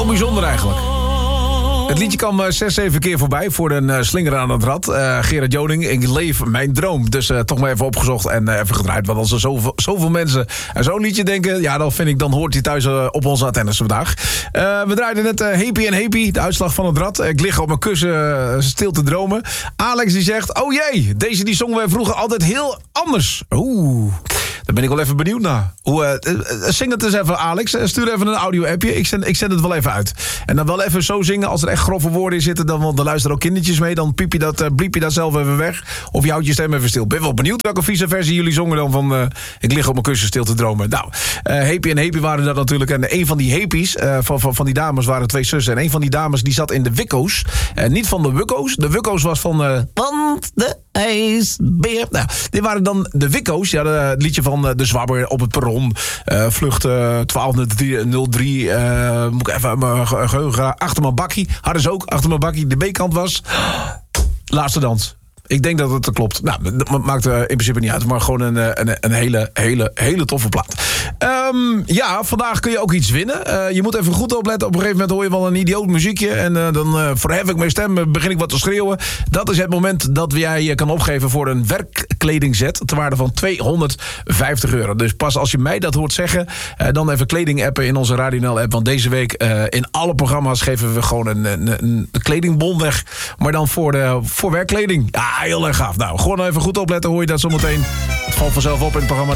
bijzonder eigenlijk. Het liedje kwam 6-7 keer voorbij voor een slinger aan het rad. Gerard Joning, ik leef mijn droom. Dus toch maar even opgezocht en even gedraaid. Want als er zoveel mensen aan zo'n liedje denken... ja, dan hoort hij thuis op onze antennes vandaag. We draaiden net Happy en Happy, de uitslag van het rad. Ik lig op mijn kussen stil te dromen. Alex die zegt, oh jee, die zongen wij vroeger altijd heel anders. Oeh... Daar ben ik wel even benieuwd naar. Zing het eens even, Alex. Stuur even een audio-appje. Ik zend het wel even uit. En dan wel even zo zingen. Als er echt grove woorden in zitten, dan luisteren ook kindertjes mee. Dan bliep je dat zelf even weg. Of je houdt je stem even stil. Ik ben wel benieuwd welke vieze versie jullie zongen dan van... ik lig op mijn kussen stil te dromen. Nou, Happy en Happy waren dat natuurlijk. En een van die Happy's, van die dames waren 2 zussen. En een van die dames die zat in de Wikko's. Niet van de Wukko's. De Wukko's was van... want de ijsbeer. Nou, dit waren dan de Wikko's. Ja, het liedje van de Zwabber op het perron. Vlucht 1203. Moet ik even mijn geheugen. Achter mijn bakkie. Hadden ze ook. Achter mijn bakkie. De B-kant was... Laatste dans. Ik denk dat het klopt. Nou, dat maakt in principe niet uit. Maar gewoon een hele toffe plaat. Ja, vandaag kun je ook iets winnen. Je moet even goed opletten. Op een gegeven moment hoor je wel een idioot muziekje. En dan verhef ik mijn stem. Begin ik wat te schreeuwen. Dat is het moment dat jij je kan opgeven voor een werkkledingset. Ter waarde van €250. Dus pas als je mij dat hoort zeggen. Dan even kleding appen in onze Radio NL app. Want deze week in alle programma's geven we gewoon een kledingbon weg. Maar dan voor werkkleding. Ja, heel erg gaaf. Nou, gewoon even goed opletten. Hoor je dat zometeen. Het valt vanzelf op in het programma.